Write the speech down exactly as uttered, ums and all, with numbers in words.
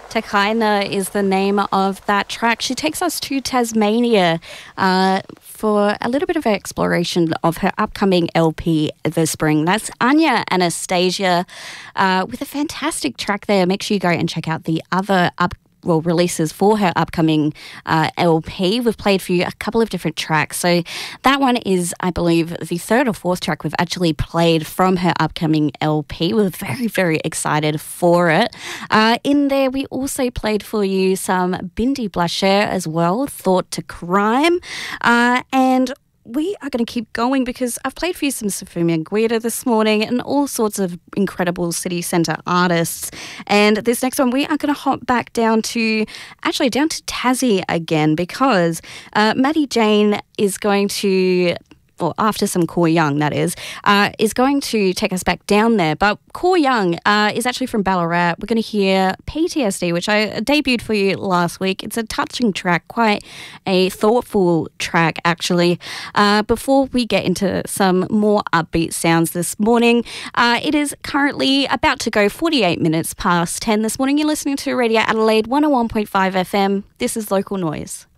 Takaina is the name of that track. She takes us to Tasmania uh, for a little bit of exploration of her upcoming L P this spring. That's Anya Anastasia uh, with a fantastic track there. Make sure you go and check out the other up well, releases for her upcoming uh, L P. We've played for you a couple of different tracks. So that one is, I believe, the third or fourth track we've actually played from her upcoming L P. We're very, very excited for it. Uh, in there, we also played for you some Bindi Blacher as well, Thought to Crime. Uh, and we are going to keep going because I've played for you some Sofia Guida this morning and all sorts of incredible city centre artists. And this next one, we are going to hop back down to, actually down to Tassie again because uh, Maddie Jane is going to, or after some Core Young, that is, uh, is going to take us back down there. But Core Young uh, is actually from Ballarat. We're going to hear P T S D, which I debuted for you last week. It's a touching track, quite a thoughtful track, actually. Uh, before we get into some more upbeat sounds this morning, uh, it is currently about to go forty-eight minutes past ten this morning. You're listening to Radio Adelaide one oh one point five F M. This is Local Noise.